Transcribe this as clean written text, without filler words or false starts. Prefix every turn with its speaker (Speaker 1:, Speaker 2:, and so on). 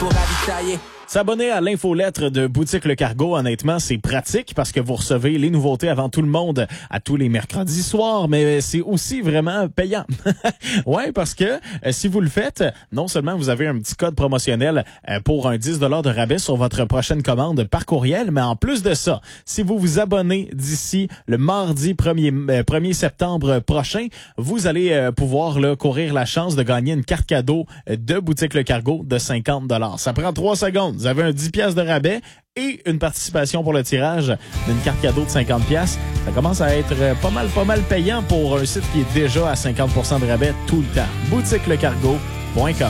Speaker 1: pour ravitailler.
Speaker 2: S'abonner à l'infolettre de Boutique Le Cargo, honnêtement, c'est pratique parce que vous recevez les nouveautés avant tout le monde à tous les mercredis soirs, mais c'est aussi vraiment payant. Ouais, parce que si vous le faites, non seulement vous avez un petit code promotionnel pour un 10 $ de rabais sur votre prochaine commande par courriel, mais en plus de ça, si vous vous abonnez d'ici le mardi 1er septembre prochain, vous allez pouvoir là, courir la chance de gagner une carte cadeau de Boutique Le Cargo de 50 $. Ça prend 3 secondes. Vous avez un 10 piastres de rabais et une participation pour le tirage d'une carte cadeau de 50 piastres. Ça commence à être pas mal payant pour un site qui est déjà à 50 % de rabais tout le temps. BoutiqueLecargo.com